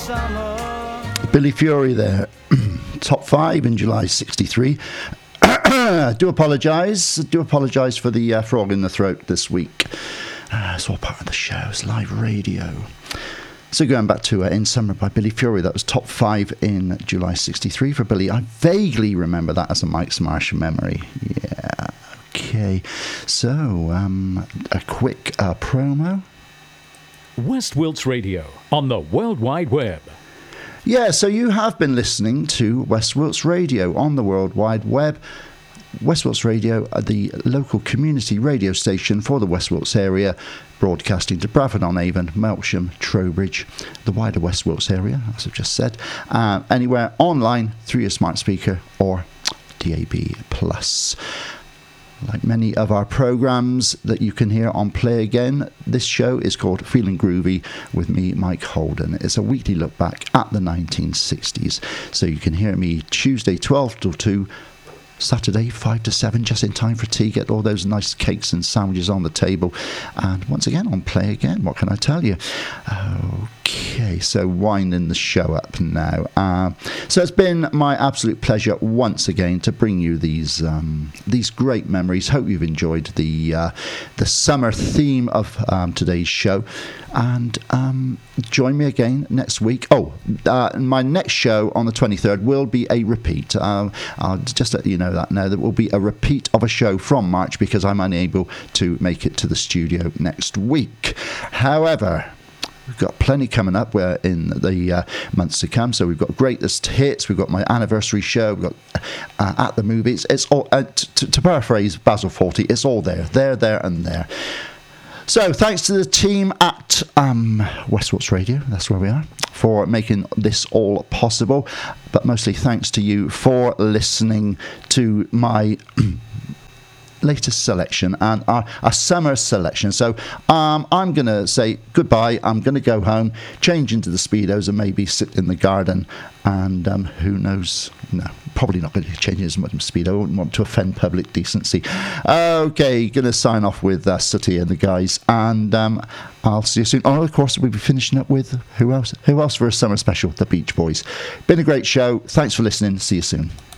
Billy Fury there. Top 5 in July 63. Do apologise for the frog in the throat this week. It's all part of the show. It's live radio. So going back to In Summer by Billy Fury, that was top 5 in July 63 for Billy. I vaguely remember that as a Mike's Marsh memory. Yeah, okay. So, a quick promo. West Wilts Radio on the World Wide Web. Yeah, so you have been listening to West Wilts Radio on the World Wide Web. West Wilts Radio, the local community radio station for the West Wilts area, broadcasting to Bradford-on-Avon, Melksham, Trowbridge, the wider West Wilts area, as I've just said, anywhere online through your smart speaker or DAB+. Like many of our programmes that you can hear on Play Again, this show is called Feeling Groovy with me, Mike Holden. It's a weekly look back at the 1960s. So you can hear me Tuesday 12 till 2, Saturday 5 to 7, just in time for tea, get all those nice cakes and sandwiches on the table. And once again on Play Again, what can I tell you? Okay, so winding the show up now. So it's been my absolute pleasure once again to bring you these great memories. Hope you've enjoyed the summer theme of today's show. And join me again next week. My next show on the 23rd will be a repeat. I'll just let you know that now. There will be a repeat of a show from March because I'm unable to make it to the studio next week. However, we've got plenty coming up in the months to come. So we've got greatest hits. We've got my anniversary show. We've got at the movies. It's all to paraphrase Basil Fawlty. It's all there, and there. So thanks to the team at West Wilts Radio, that's where we are, for making this all possible. But mostly thanks to you for listening to my latest selection and a summer selection. So I'm going to say goodbye. I'm going to go home, change into the Speedos and maybe sit in the garden. And who knows? No, probably not going to change as much Speedo. I wouldn't want to offend public decency. Okay, going to sign off with Sooty and the guys. And I'll see you soon. Oh, of course, we'll be finishing up with who else? Who else for a summer special? The Beach Boys. Been a great show. Thanks for listening. See you soon.